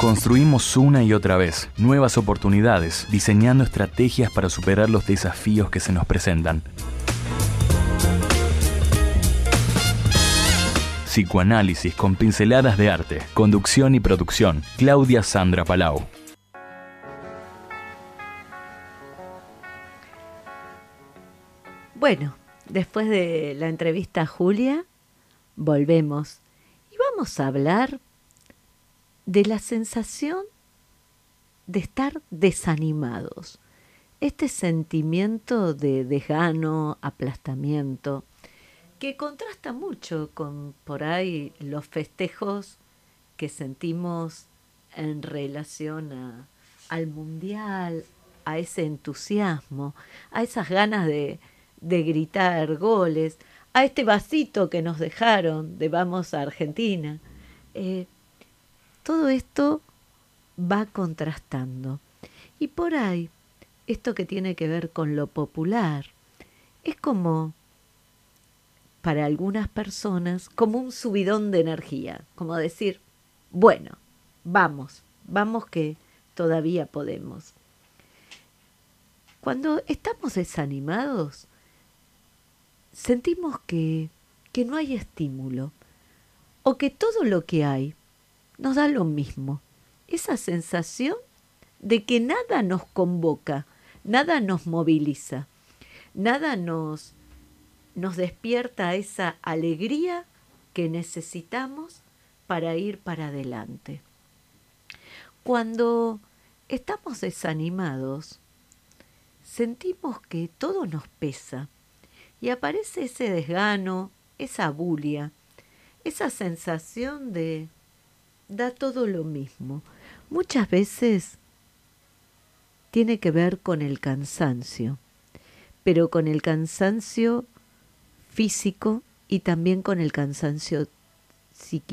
Construimos una y otra vez nuevas oportunidades, diseñando estrategias para superar los desafíos que se nos presentan. Psicoanálisis con pinceladas de arte, conducción y producción, Claudia Sandra Palau. Bueno, después de la entrevista a Julia, volvemos y vamos a hablar de la sensación de estar desanimados. Este sentimiento de desgano, aplastamiento, que contrasta mucho con por ahí los festejos que sentimos en relación al mundial, a ese entusiasmo, a esas ganas de gritar goles, a este vasito que nos dejaron de vamos a Argentina. Todo esto va contrastando. Y por ahí, esto que tiene que ver con lo popular, es como, para algunas personas, como un subidón de energía, como decir, bueno, vamos que todavía podemos. Cuando estamos desanimados, sentimos que no hay estímulo, o que todo lo que hay nos da lo mismo. Esa sensación de que nada nos convoca, nada nos moviliza, nada nos despierta esa alegría que necesitamos para ir para adelante. Cuando estamos desanimados, sentimos que todo nos pesa y aparece ese desgano, esa bulia, esa sensación de da todo lo mismo. Muchas veces tiene que ver con el cansancio, pero con el cansancio físico y también con el cansancio psíquico.